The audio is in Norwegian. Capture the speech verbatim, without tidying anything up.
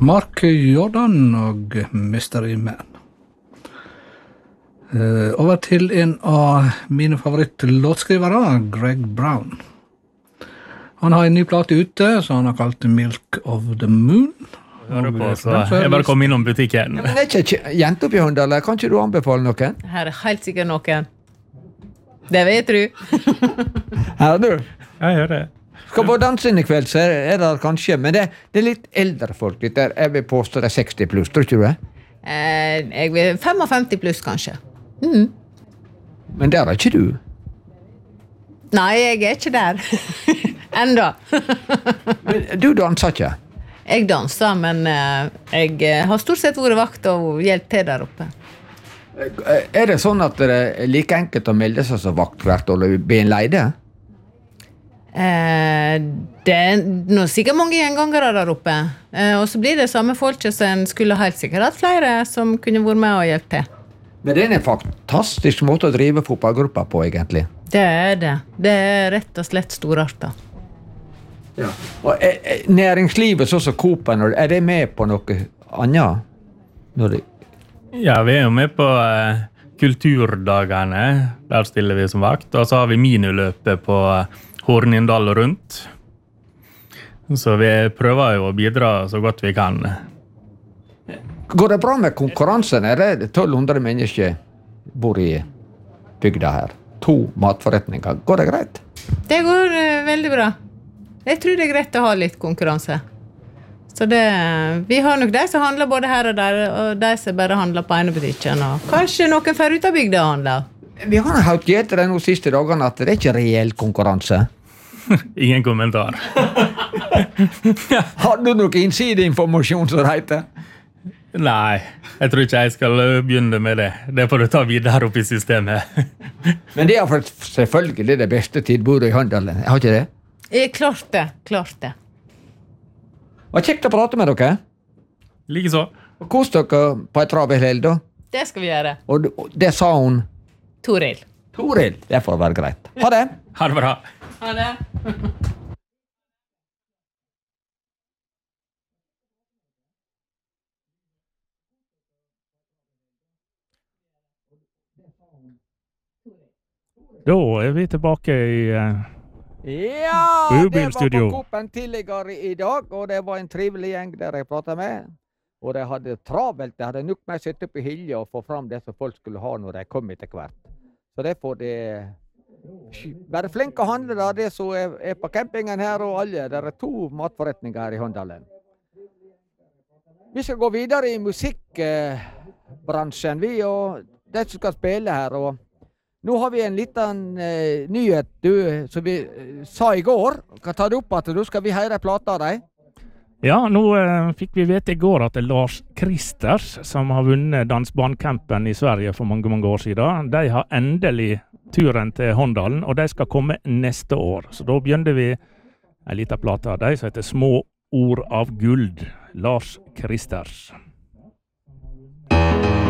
Mark Jordan og Mystery Man. Uh, over til en av mine favorittlåtskrivere, Greg Brown. Han har en ny plate ute, så han har kalt Milk of the Moon. Hører på, så jeg bare kom innom butikken. Ja, men det er ikke jente opp i Håndal, kan ikke du anbefale noen? Her er helt sikkert noen. Det vet du. Her er du. Jeg gjør det. Skal på dansen i kveld, så er det kanskje, men det, det er litt eldre folk. Litt der, jeg vil påstå det er seksti pluss, tror ikke du det? Eh, jeg vil femtifem pluss, kanskje. Mm. Men der er ikke du. Nei, jeg er ikke der. Enda. Men du danser ikke? Jeg danser, men eh, jeg har stort sett vært vakt og hjelpt til der oppe. Er det sånn at det er like enkelt å melde seg som vakt hvert år og be en leide? Eh, det er nå sikkert mange gjengangere der oppe. Eh, og så blir det samme folket som en skulle helt sikkert hatt flere som kunne vært med og hjelpe til. Men det er en fantastisk måte å drive fotballgrupper på, egentlig. Det er det. Det er rett og slett storartet. Ja. Og er, er næringslivet, sånn som Coop-en, er det med på noe annet? Når det... Ja, vi er jo med på eh, kulturdagene. Der stiller vi som vakt. Og så har vi miniløpet på eh, Hornindal rundt. Så vi prøver jo å bidra så godt vi kan. Går det bra med konkurransen? Er det tolv hundre mennesker bor i bygda her? To matforretninger. Går det greit? Det går uh, veldig bra. Jeg tror det er greit å ha litt konkurranse. Så det, vi har nok de som handler både her og der, og de som bare handler på ene butikken. Og kanskje noen fer ut av bygda og handler. Vi har hørt etter det nå siste dagene at det er ikke reell konkurranse. Ingen kommentar. Har du noe innsideinformasjon som det heter? Nei, jeg tror ikke jeg skal begynne med det. Det får du ta videre opp i systemet. Men det er for selvfølgelig det beste tilbudet i Håndalen. Har ikke det? Jeg klart det, klart det. Det var kjekt å prate med dere. Likeså. Og kos dere på et travel held, da. Det skal vi gjøre. Og det sa hun? Toril. Toril, det får være greit. Ha det. Ha det bra. Ha det. Da er vi tilbake i uh, Ja, det var på Bubilstudio. Coop-en tidligere i dag, og det var en trivelig gjeng der jeg pratet med. Og de hadde travelt, de hadde nok med å sitte på hilje og få fram det som folk skulle ha når de kom etter hvert. Så det får de være flinke å handle da, det som er, er på campingen her og alle. Det er to matforretninger her i Håndalen. Vi skal gå videre i musikkbransjen, vi og de som skal spille her. Og nå har vi en liten eh, nyhet du, som vi eh, sa i går. Kan ta det opp at du skal vi høre plata av deg. Ja, nå eh, fikk vi vite i går at det er Lars Kristers som har vunnet dansbandcampen i Sverige for mange, mange år siden. De har endelig turen til Håndalen, og de skal komme neste år. Så da begynner vi en liten plate av dem som heter Små ord av guld. Lars Kristers.